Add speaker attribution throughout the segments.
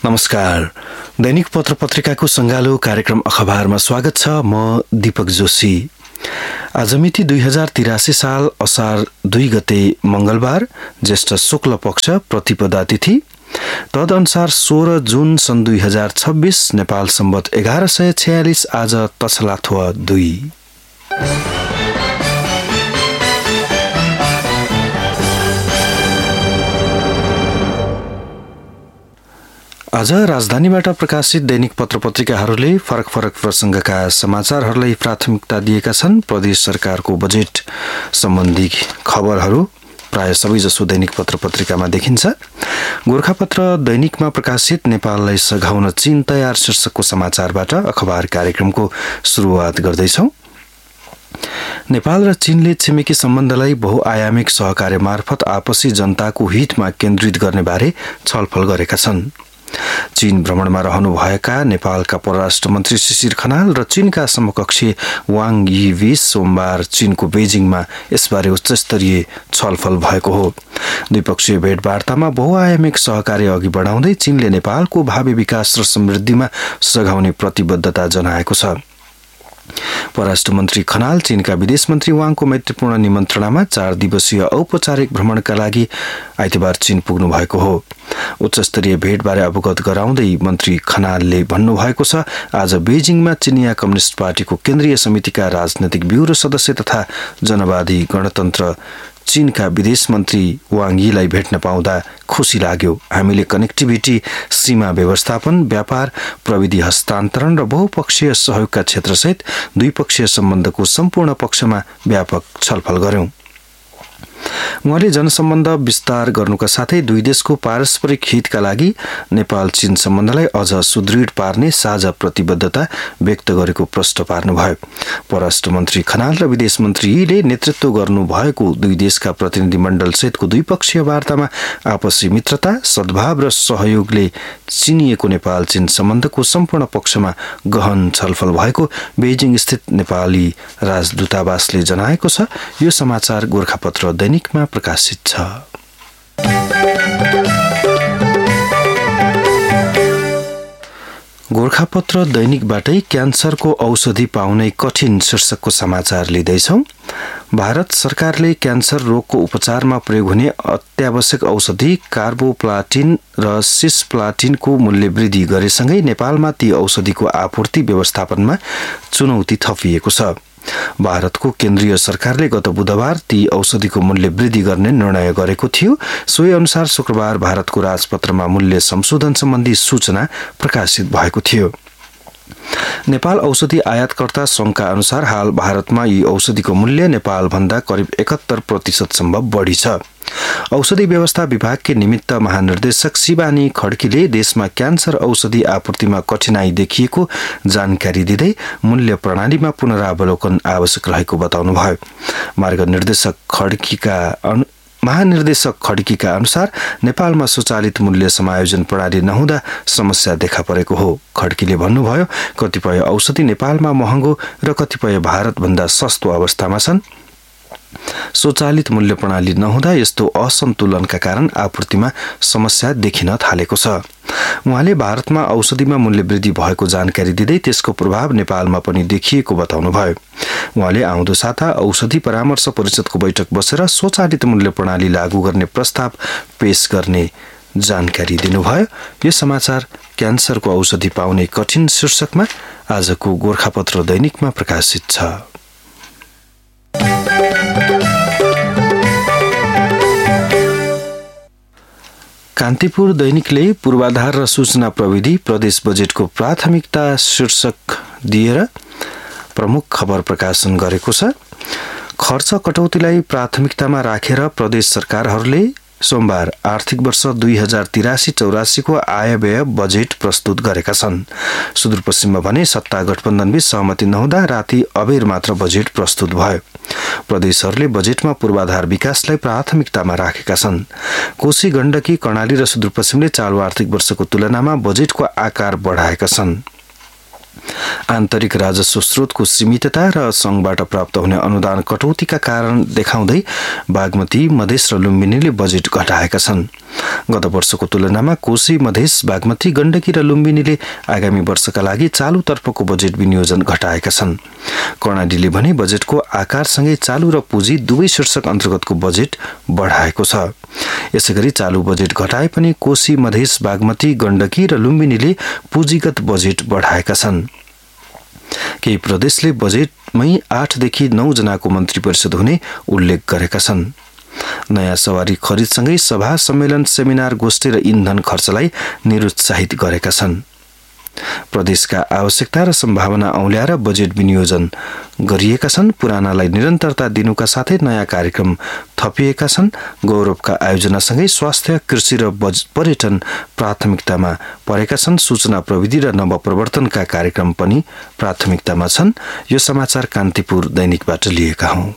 Speaker 1: नमस्कार। दैनिक पत्र पत्रिकाको संगालो कार्यक्रम अखबारमा स्वागत छ। म दीपक जोशी। आज मिति 2083 साल असार 2 गते मंगलबार, ज्येष्ठ शुक्ल पक्ष प्रतिपदा तिथि। तदनुसार 16 जुन सन् 2026 नेपाल सम्वत 1146 आज तछलाथुवा 2। आज राजधानीबाट प्रकाशित दैनिक पत्र पत्रिकाहरूले फरक फरक प्रसंगका समाचारहरूलाई प्राथमिकता दिएका छन्। प्रदेश सरकारको बजेट सम्बन्धी खबरहरू प्राय सबैजसो दैनिक पत्र पत्रिकामा देखिन्छ। गोरखापत्र दैनिकमा प्रकाशित नेपाललाई सघाउन चीन तयार शीर्षकको समाचारबाट अखबार कार्यक्रमको सुरुवात गर्दैछौं। नेपाल र चीनले छिमेकी सम्बन्धलाई बहुआयामिक सहकार्य मार्फत आपसी जनताको हितमा केन्द्रित गर्ने बारे छलफल गरेका छन्। चीन भ्रमणमा रहनुभएका नेपालका परराष्ट्र मन्त्री शिशिर खनाल र चीनका समकक्षी वाङ यी बीच सोमबार चीनको बेजिङमा यसबारे उच्चस्तरीय छलफल भएको हो। द्विपक्षीय भेटवार्तामा बहुआयामिक सहकार्य अघि बढाउँदै चीनले नेपालको भावी विकास र समृद्धिमा सघाउने प्रतिबद्धता जनाएको छ। परराष्ट्र मन्त्री खनाल चीनका विदेश मन्त्री वाङको मैत्रीपूर्ण निमन्त्रणामा 4 दिवसीय औपचारिक भ्रमणका लागि आइतबार चीन पुग्नु भएको हो। उच्चस्तरीय भेटबारे अवगत गराउँदै मन्त्री खनालले भन्नुभएको छ, आज बेजिङमा चिनिया कम्युनिस्ट पार्टीको केन्द्रीय समितिका राजनैतिक ब्युरो सदस्य तथा जनवादी गणतन्त्र चीनका विदेश मन्त्री वाङ यीलाई भेट्न पाउँदा खुशी लाग्यो। हामीले कनेक्टिभिटी, सीमा व्यवस्थापन, व्यापार, प्रविधि हस्तान्तरण र बहुपक्षीय सहयोगका क्षेत्रसहित द्विपक्षीय सम्बन्धको सम्पूर्ण पक्षमा व्यापक छलफल गर्यौं। उहाँले जनसम्बन्ध विस्तार गर्नुका साथै दुई देशको पारस्परिक हितका लागि नेपाल चीन सम्बन्धलाई अझ सुदृढ पार्ने साझा प्रतिबद्धता व्यक्त गरेको प्रश्न पार्नुभयो। परराष्ट्र मन्त्री खनाल र विदेश मन्त्री यीले नेतृत्व गर्नुभएको दुई देशका प्रतिनिधि मण्डल सहितको द्विपक्षीय वार्तामा आपसी मित्रता, सद्भाव र सहयोगले चिनिएको नेपाल चीन सम्बन्धको सम्पूर्ण पक्षमा गहन छलफल भएको बेजिङ स्थित नेपाली राजदूतावासले जनाएको छ। यो समाचार गोरखापत्र दैनिकमा प्रकाशित छ। गोरखापत्र दैनिकबाटै क्यान्सरको औषधि पाउनै कठिन शीर्षकको समाचार लिँदैछौं। भारत सरकारले क्यान्सर रोगको उपचारमा प्रयोग हुने अत्यावश्यक औषधि कार्बोप्लाटिन र सिस्प्लाटिनको मूल्य वृद्धि गरेसँगै नेपालमा ती औषधिको आपूर्ति व्यवस्थापनमा चुनौती थपिएको छ। भारतको केन्द्रीय सरकारले गत बुधबार ती औषधिको मूल्य वृद्धि गर्ने निर्णय गरेको थियो। सोही अनुसार शुक्रबार भारतको राजपत्रमा मूल्य संशोधन सम्बन्धी सूचना प्रकाशित भएको थियो। नेपाल औषधि आयातकर्ता संघका अनुसार हाल भारतमा यी औषधिको मूल्य नेपालभन्दा करिब 71% सम्म बढी छ। औषधि व्यवस्था विभागकी निमित्त महानिर्देशक शिवानी खड्कीले देशमा क्यान्सर औषधि आपूर्तिमा कठिनाई देखिएको जानकारी दिँदै मूल्य प्रणालीमा पुनरावलोकन आवश्यक रहेको बताउनुभयो। महानिर्देशक खड्कीका अनुसार नेपालमा स्वचालित मूल्य समायोजन प्रणाली नहुँदा समस्या देखा परेको हो। खड्कीले भन्नुभयो, कतिपय औषधि नेपालमा महँगो र कतिपय भारतभन्दा सस्तो अवस्थामा छन्। स्वचालित मूल्य प्रणाली नहुँदा यस्तो असन्तुलनका कारण आपूर्तिमा समस्या देखिन थालेको छ। उहाँले भारतमा औषधिमा मूल्य वृद्धि भएको जानकारी दिँदै त्यसको प्रभाव नेपालमा पनि देखिएको बताउनुभयो। उहाँले आउँदो साता औषधि परामर्श परिषदको बैठक बसेर स्वचालित मूल्य प्रणाली लागू गर्ने प्रस्ताव पेश गर्ने जानकारी दिनुभयो। यो समाचार क्यान्सरको औषधि पाउने कठिन शीर्षकमा आजको गोरखापत्र दैनिकमा प्रकाशित छ। कान्तिपुर दैनिकले पूर्वाधार र सूचना प्रविधि प्रदेश बजेटको प्राथमिकता शीर्षक दिएर प्रमुख खबर प्रकाशन गरेको छ। खर्च कटौतीलाई प्राथमिकतामा राखेर प्रदेश सरकारहरूले सोमबार आर्थिक वर्ष 2083-84 को आयव्यय बजेट प्रस्तुत गरेका छन्। सुदूरपश्चिममा भने सत्ता गठबन्धनबीच सहमति नहुँदा राति अबेर मात्र बजेट प्रस्तुत भयो। प्रदेशहरूले बजेटमा पूर्वाधार विकासलाई प्राथमिकतामा राखेका छन्। कोशी, गण्डकी, कर्णाली र सुदूरपश्चिमले चालु आर्थिक वर्षको तुलनामा बजेटको आकार बढाएका छन्। आन्तरिक राजस्व स्रोतको सीमितता र संघबाट प्राप्त हुने अनुदान कटौतीका कारण देखाउँदै बागमती, मधेस र लुम्बिनीले बजेट घटाएका छन्। गत वर्षको तुलनामा कोशी, मधेस, बागमती, गण्डकी र लुम्बिनीले आगामी वर्षका लागि चालुतर्फको बजेट विनियोजन घटाएका छन्। कर्णालीले भने बजेटको आकारसँगै चालु र पुँजी दुवै शीर्षक अन्तर्गतको बजेट बढाएको छ। यसैगरी चालु बजेट घटाए पनि कोशी, मधेस, बागमती, गण्डकी र लुम्बिनीले पुँजीगत बजेट बढाएका छन्। केही प्रदेशले बजेटमै 8 देखि 9 जनाको मन्त्री परिषद हुने उल्लेख गरेका छन्। नयाँ सवारी खरिदसँगै सभा, सम्मेलन, सेमिनार, गोष्ठी र इन्धन खर्चलाई निरुत्साहित गरेका छन्। प्रदेशका आवश्यकता र सम्भावना औल्याएर बजेट विनियोजन गरिएका छन्। पुरानालाई निरन्तरता दिनुका साथै नयाँ कार्यक्रम थपिएका छन्। गौरवका आयोजनासँगै स्वास्थ्य, कृषि र पर्यटन प्राथमिकतामा परेका छन्। सूचना प्रविधि र नवप्रवर्तनका कार्यक्रम पनि प्राथमिकतामा छन्। यो समाचार कान्तिपुर दैनिकबाट लिएका हौं।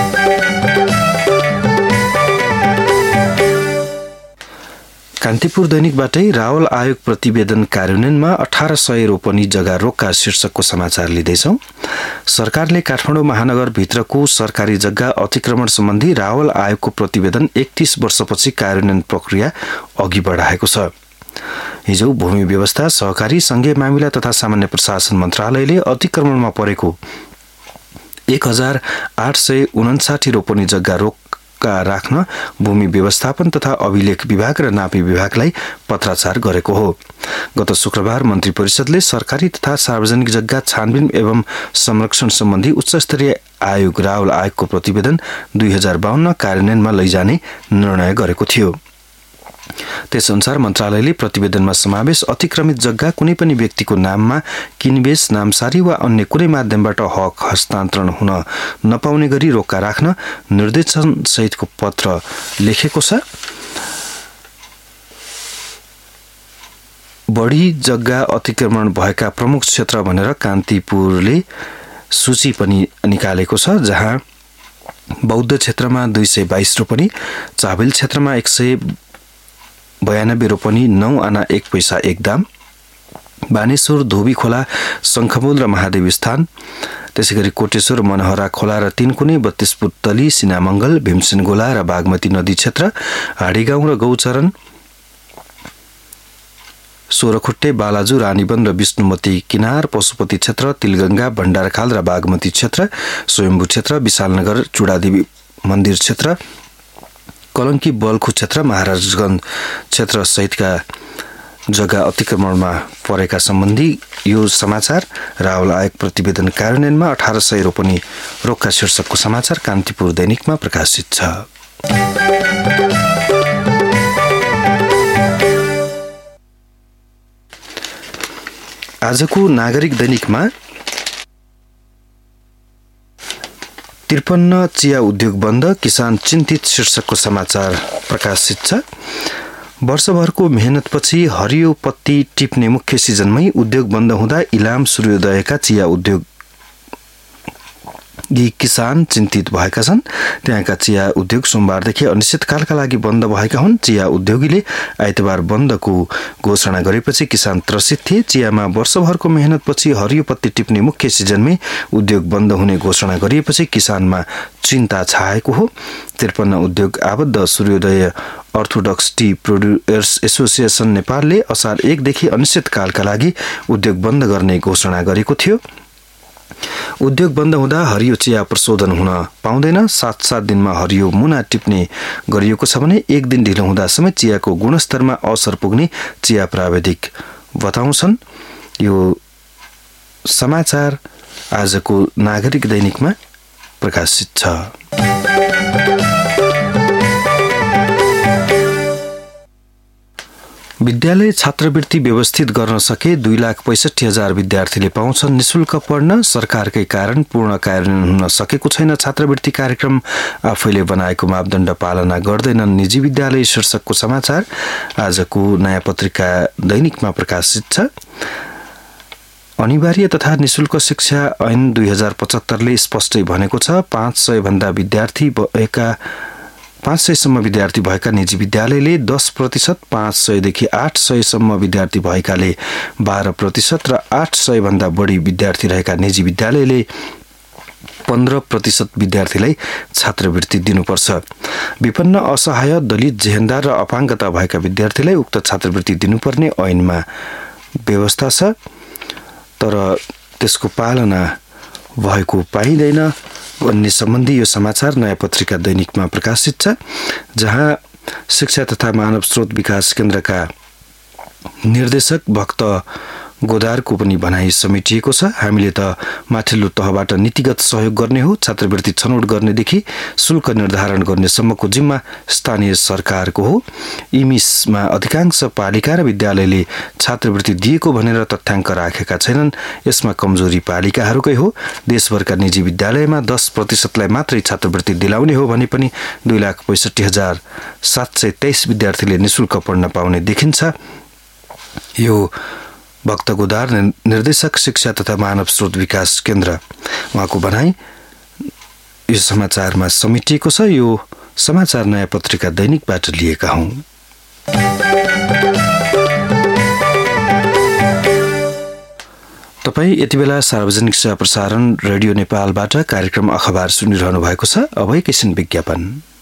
Speaker 1: कान्तिपुर दैनिकबाटै रावल आयोग प्रतिवेदन कार्यान्वयनमा 1800 रोपनी जग्गा रोक्का शीर्षकको समाचार लिँदैछौं। सरकारले काठमाडौँ महानगरभित्रको सरकारी जग्गा अतिक्रमण सम्बन्धी रावल आयोगको प्रतिवेदन 31 वर्षपछि कार्यान्वयन प्रक्रिया अघि बढाएको छ। हिजो भूमि व्यवस्था, सहकारी, संघीय मामिला तथा सामान्य प्रशासन मन्त्रालयले अतिक्रमणमा परेको 1859 रोपनी जग्गा राख्न भूमि व्यवस्थापन तथा अभिलेख विभाग र नापी विभागलाई पत्राचार गरेको हो। गत शुक्रबार मन्त्री परिषदले सरकारी तथा सार्वजनिक जग्गा छानबिन एवं संरक्षण सम्बन्धी उच्चस्तरीय आयोग रावल आयोगको प्रतिवेदन 2052 कार्यान्वयनमा लैजाने निर्णय गरेको थियो। त्यसअनुसार मन्त्रालयले प्रतिवेदनमा समावेश अतिक्रमित जग्गा कुनै पनि व्यक्तिको नाममा किनबेच, नामसारी वा अन्य कुनै माध्यमबाट हक हस्तान्तरण हुन नपाउने गरी रोक्का राख्न निर्देशन सहितको पत्र लेखेको छ। बढी जग्गा अतिक्रमण भएका प्रमुख क्षेत्र भनेर कान्तिपुरले सूची पनि निकालेको छ, जहाँ बौद्ध क्षेत्रमा 222 रोपनी, चाबेल क्षेत्रमा 192 रोपनी, 9 आना 1 पैसा 1 दाम, बानेश्वर, धोबी खोला, शङ्खमूल र महादेव स्थान, त्यसैगरी कोटेश्वर, मनहरा खोला र 3 कुने, 32 फुट तली, सिनामंगल, भीमसेन गोला र बागमती नदी क्षेत्र, हाडीगाउँ र गौचरण, सोरखुट्टे, बालाजु, रानीवन र विष्णुमती किनार, पशुपति क्षेत्र, तिलगंगा, भण्डारखाल र बागमती क्षेत्र, स्वयम्भू क्षेत्र, विशालनगर, चुडादेवी मन्दिर क्षेत्र, कलंकी, बल्खु क्षेत्र, महाराजगंज क्षेत्र सहितका जग्गा अतिक्रमणमा परेका सम्बन्धी यो समाचार रावल आयोग प्रतिवेदन कार्यान्वयनमा 1800 रोपनी रोक्का शीर्षकको समाचार कान्तिपुर दैनिकमा प्रकाशित छ। आजको नागरिक दैनिकमा 53 चिया उद्योग बन्द, किसान चिन्तित शीर्षकको समाचार प्रकाशित छ। वर्षभरको मेहनतपछि हरियो पत्ती टिप्ने मुख्य सिजनमै उद्योग बन्द हुँदा इलाम, सूर्योदयका चिया उद्योग किसान चिन्तित भएका छन्। त्यहाँका चिया उद्योग सोमबारदेखि अनिश्चितकालका लागि बन्द भएका हुन्। चिया उद्योगीले आइतबार बन्दको घोषणा गरेपछि किसान त्रसित थिए। चियामा वर्षभरको मेहनतपछि हरियो पत्ती टिप्ने मुख्य सिजनमै उद्योग बन्द हुने घोषणा गरिएपछि किसानमा चिन्ता छाएको हो। 53 उद्योग आबद्ध सूर्योदय अर्थोडक्स टी प्रोड्युसर्स एसोसिएसन नेपालले असार 1 देखि अनिश्चितकालका लागि उद्योग बन्द गर्ने घोषणा गरेको थियो। उद्योग बन्द हुँदा हरियो चिया प्रशोधन हुन पाउँदैन। 7-7 दिनमा हरियो मुना टिप्ने गरिएको छ भने 1 दिन ढिलो हुँदा समेत चियाको गुणस्तरमा असर पुग्ने चिया प्राविधिक बताउँछन्। यो समाचार आजको नागरिक दैनिकमा प्रकाशित छ। विद्यालय छात्रवृत्ति व्यवस्थित गर्न सके 2,65,000 विद्यार्थीले पाउँछन् निशुल्क पढ्न। सरकारकै कारण पूर्ण कार्यान्वयन हुन सकेको छैन। छात्रवृत्ति कार्यक्रम आफैले बनाएको मापदण्ड पालना गर्दैनन् निजी विद्यालय शीर्षकको समाचार आजको नयाँ पत्रिका दैनिकमा प्रकाशित छ। अनिवार्य तथा निशुल्क शिक्षा ऐन 2075ले स्पष्टै भनेको छ 500 भन्दा विद्यार्थी भएका 500 सम्म विद्यार्थी भएका निजी विद्यालयले 10%, 500 देखि 800 सम्म विद्यार्थी भएकाले 12% र 800 भन्दा बढी विद्यार्थी रहेका निजी विद्यालयले 15% विद्यार्थीलाई छात्रवृत्ति दिनुपर्छ। विपन्न, असहाय, दलित, जेहेन्दार र अपाङ्गता भएका विद्यार्थीलाई उक्त छात्रवृत्ति दिनुपर्ने ऐनमा व्यवस्था छ, तर त्यसको पालना भएको पाइँदैन भन्ने सम्बन्धी यो समाचार नयाँ पत्रिका दैनिकमा प्रकाशित छ, जहाँ शिक्षा तथा मानव स्रोत विकास केन्द्रका निर्देशक भक्त गोदारको पनि भनाइ समेटिएको छ। हामीले त माथिल्लो तहबाट नीतिगत सहयोग गर्ने हो, छात्रवृत्ति छनौट गर्नेदेखि शुल्क निर्धारण गर्नेसम्मको जिम्मा स्थानीय सरकारको हो। इमिसमा अधिकांश पालिका र विद्यालयले छात्रवृत्ति दिएको भनेर तथ्याङ्क राखेका छैनन्। यसमा कमजोरी पालिकाहरूकै हो। देशभरका निजी विद्यालयमा 10%लाई मात्रै छात्रवृत्ति दिलाउने हो भने पनि 2,65,723 विद्यार्थीले निशुल्क पढ्न पाउने देखिन्छ। यो भक्त गोदार निर्देशक शिक्षा तथा मानव स्रोत विकास केन्द्र, उहाँको भनाइ यो समाचारमा समेटिएको छ। यो समाचार नयाँ पत्रिका दैनिकबाट लिएका हौं। तपाई यति बेला सार्वजनिक सेवा प्रसारण रेडियो नेपालबाट कार्यक्रम अखबार सुनिरहनु भएको छ। अब एकैछिन विज्ञापन।